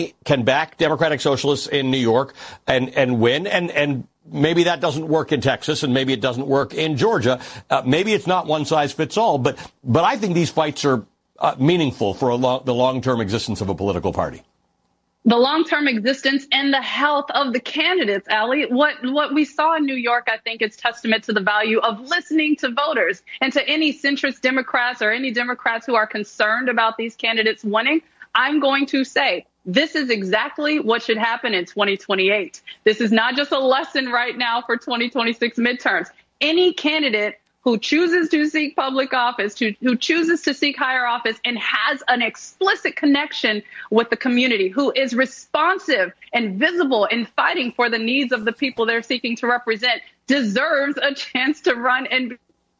can back Democratic Socialists in New York and win. And maybe that doesn't work in Texas, and maybe it doesn't work in Georgia. Maybe it's not one size fits all. But I think these fights are meaningful for the long-term existence of a political party. The long-term existence and the health of the candidates, Allie. What we saw in New York, I think, is testament to the value of listening to voters. And to any centrist Democrats or any Democrats who are concerned about these candidates winning, I'm going to say this is exactly what should happen in 2028. This is not just a lesson right now for 2026 midterms. Any candidate who chooses to seek public office, who chooses to seek higher office and has an explicit connection with the community, who is responsive and visible in fighting for the needs of the people they're seeking to represent, deserves a chance to run and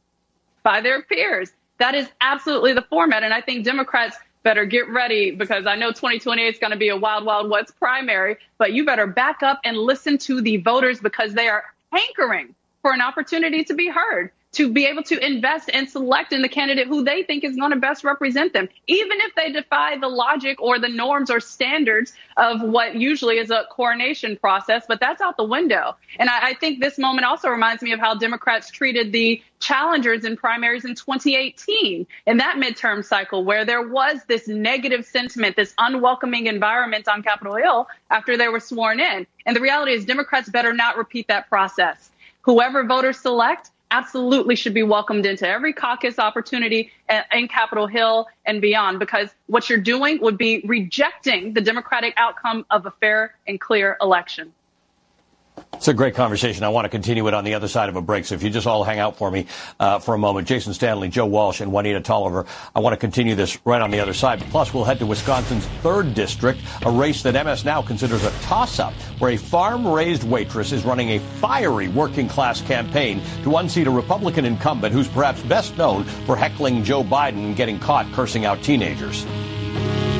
by their peers. That is absolutely the format. And I think Democrats better get ready, because I know 2028 is going to be a wild, wild west primary, but you better back up and listen to the voters, because they are hankering for an opportunity to be heard, to be able to invest and select in the candidate who they think is going to best represent them, even if they defy the logic or the norms or standards of what usually is a coronation process. But that's out the window. And I think this moment also reminds me of how Democrats treated the challengers in primaries in 2018, in that midterm cycle, where there was this negative sentiment, this unwelcoming environment on Capitol Hill after they were sworn in. And the reality is Democrats better not repeat that process. Whoever voters select absolutely should be welcomed into every caucus opportunity in Capitol Hill and beyond, because what you're doing would be rejecting the democratic outcome of a fair and clear election. It's a great conversation. I want to continue it on the other side of a break. So if you just all hang out for me for a moment. Jason Stanley, Joe Walsh, and Juanita Tolliver. I want to continue this right on the other side. Plus, we'll head to Wisconsin's 3rd District, a race that MS Now considers a toss-up, where a farm-raised waitress is running a fiery working-class campaign to unseat a Republican incumbent who's perhaps best known for heckling Joe Biden and getting caught cursing out teenagers.